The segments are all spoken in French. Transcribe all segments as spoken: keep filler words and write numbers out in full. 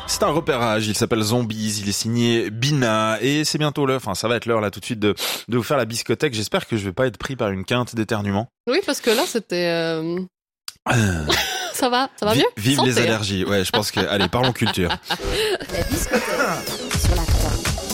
C'est un repérage, il s'appelle Zombies, il est signé Bina et c'est bientôt l'heure, enfin ça va être l'heure là tout de suite de, de vous faire la biscothèque. J'espère que je vais pas être pris par une quinte d'éternuement. Oui, parce que là c'était... Euh... Euh... ça va, ça va Vi- mieux Vive Santé, les allergies, ouais je pense que... Allez, parlons culture. La biscothèque sur la trois.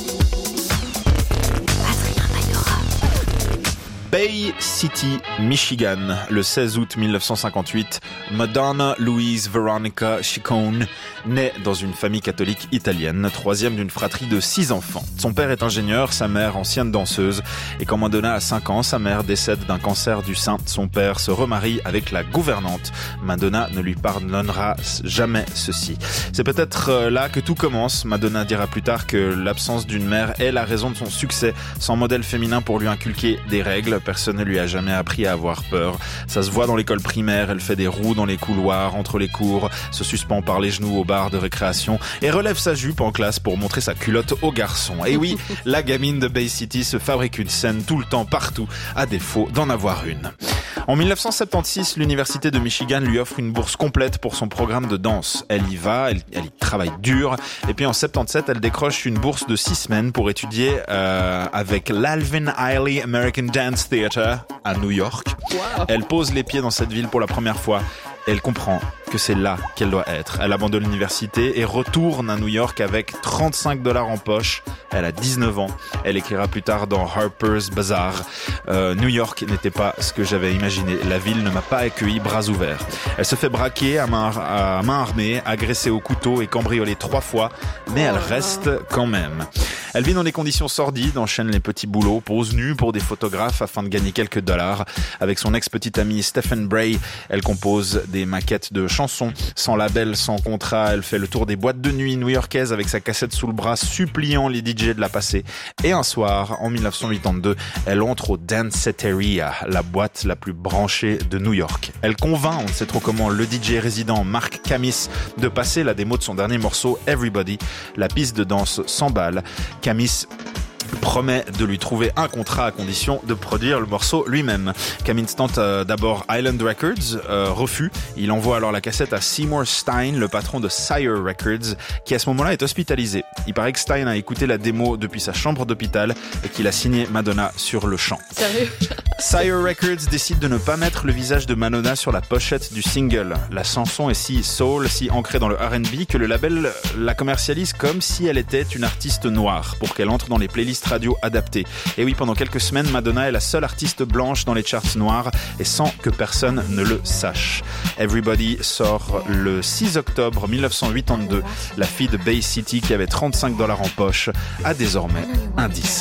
Bay City, Michigan, le seize août mille neuf cent cinquante-huit, Madonna Louise Veronica Ciccone naît dans une famille catholique italienne, troisième d'une fratrie de six enfants. Son père est ingénieur, sa mère ancienne danseuse, et quand Madonna a cinq ans, sa mère décède d'un cancer du sein. Son père se remarie avec la gouvernante. Madonna ne lui pardonnera jamais ceci. C'est peut-être là que tout commence. Madonna dira plus tard que l'absence d'une mère est la raison de son succès. Sans modèle féminin pour lui inculquer des règles, personne ne lui a jamais appris à avoir peur. Ça se voit dans l'école primaire, elle fait des roues dans les couloirs, entre les cours, se suspend par les genoux au bar de récréation et relève sa jupe en classe pour montrer sa culotte aux garçons. Et oui, la gamine de Bay City se fabrique une scène tout le temps, partout, à défaut d'en avoir une. En mille neuf cent soixante-seize, l'université de Michigan lui offre une bourse complète pour son programme de danse. Elle y va, elle, elle y travaille dur, et puis en soixante-dix-sept, elle décroche une bourse de six semaines pour étudier euh, avec l'Alvin Ailey American Dance Theatre à New York. Wow. Elle pose les pieds dans cette ville pour la première fois. Elle comprend que c'est là qu'elle doit être. Elle abandonne l'université et retourne à New York avec trente-cinq dollars en poche. Elle a dix-neuf ans. Elle écrira plus tard dans Harper's Bazaar. Euh, New York n'était pas ce que j'avais imaginé. La ville ne m'a pas accueilli bras ouverts. Elle se fait braquer à main, à main armée, agressée au couteau et cambriolée trois fois. Mais elle reste quand même. Elle vit dans des conditions sordides, enchaîne les petits boulots, pose nue pour des photographes afin de gagner quelques dollars. Avec son ex-petit ami Stephen Bray, elle compose des maquettes de chansons. Sans label, sans contrat, elle fait le tour des boîtes de nuit new-yorkaises avec sa cassette sous le bras, suppliant les D J de la passer. Et un soir, en mille neuf cent quatre-vingt-deux, elle entre au Danceteria, la boîte la plus branchée de New York. Elle convainc, on ne sait trop comment, le D J résident Mark Camis de passer la démo de son dernier morceau, Everybody. La piste de danse s'emballe. Camis promet de lui trouver un contrat à condition de produire le morceau lui-même. Camis tente euh, d'abord Island Records, euh, refus. Il envoie alors la cassette à Seymour Stein, le patron de Sire Records, qui à ce moment-là est hospitalisé. Il paraît que Stein a écouté la démo depuis sa chambre d'hôpital et qu'il a signé Madonna sur le champ. Sérieux? Sire Records décide de ne pas mettre le visage de Madonna sur la pochette du single. La chanson est si soul, si ancrée dans le R and B que le label la commercialise comme si elle était une artiste noire pour qu'elle entre dans les playlists radio adaptées. Et oui, pendant quelques semaines, Madonna est la seule artiste blanche dans les charts noirs et sans que personne ne le sache. Everybody sort le six octobre mille neuf cent quatre-vingt-deux. La fille de Bay City qui avait trente-cinq dollars en poche a désormais un disque.